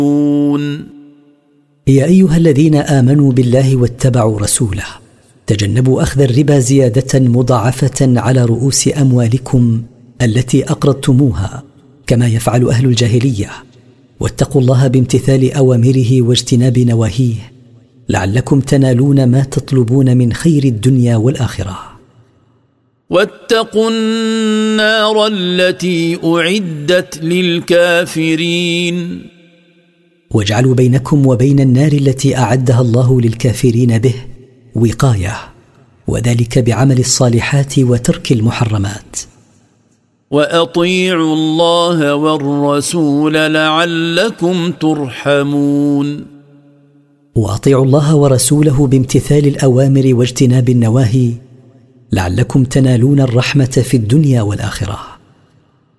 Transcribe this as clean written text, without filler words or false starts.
يا أيها الذين آمنوا بالله واتبعوا رسوله تجنبوا أخذ الربا زيادة مضاعفة على رؤوس أموالكم التي أقرضتموها كما يفعل أهل الجاهلية، واتقوا الله بامتثال أوامره واجتناب نواهيه لعلكم تنالون ما تطلبون من خير الدنيا والآخرة. واتقوا النار التي أعدت للكافرين. واجعلوا بينكم وبين النار التي أعدها الله للكافرين به وقاية، وذلك بعمل الصالحات وترك المحرمات. وأطيعوا الله والرسول لعلكم ترحمون. وأطيعوا الله ورسوله بامتثال الأوامر واجتناب النواهي لعلكم تنالون الرحمة في الدنيا والآخرة.